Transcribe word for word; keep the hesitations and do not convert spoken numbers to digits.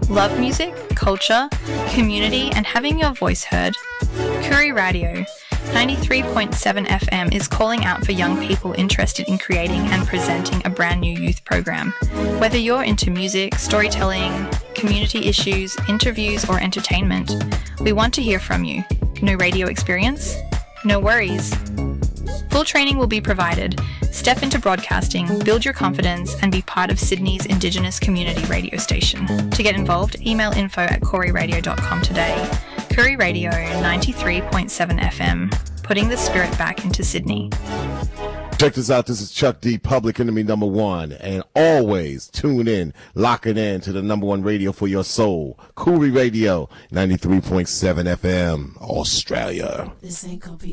Love music, culture, community, and having your voice heard? Koori Radio ninety-three point seven F M is calling out for young people interested in creating and presenting a brand new youth program. Whether you're into music, storytelling, community issues, interviews, or entertainment, we want to hear from you. No radio experience? No worries. Full training will be provided. Step into broadcasting, build your confidence, and be part of Sydney's Indigenous community radio station. To get involved, email info at koori radio dot com today. Koori Radio ninety-three point seven F M, putting the spirit back into Sydney. Check this out. This is Chuck D, Public Enemy number one. And always tune in, locking in to the number one radio for your soul. Koori Radio ninety-three point seven F M, Australia. This ain't gonna be